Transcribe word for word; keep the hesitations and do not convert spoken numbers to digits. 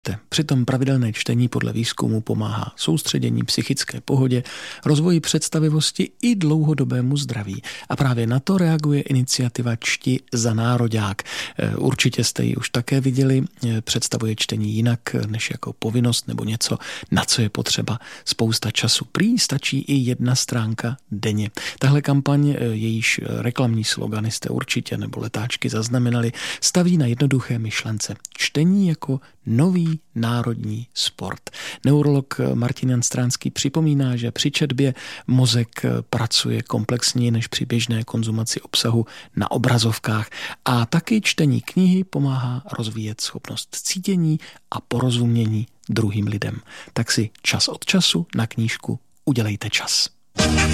Přitom pravidelné čtení podle výzkumu pomáhá soustředění, psychické pohodě, rozvoji představivosti i dlouhodobému zdraví. A právě na to reaguje iniciativa Čti za nároďák. Určitě jste ji už také viděli. Představuje čtení jinak než jako povinnost nebo něco, na co je potřeba spousta času. Prý stačí i jedna stránka denně. Tahle kampaň, jejíž reklamní slogany jste určitě nebo letáčky zaznamenali, staví na jednoduché myšlence. Čtení jako nový národní sport. Neurolog Martin Jan Stránský připomíná, že při četbě mozek pracuje komplexněji než při běžné konzumaci obsahu na obrazovkách a taky čtení knihy pomáhá rozvíjet schopnost cítění a porozumění druhým lidem. Tak si čas od času na knížku udělejte čas.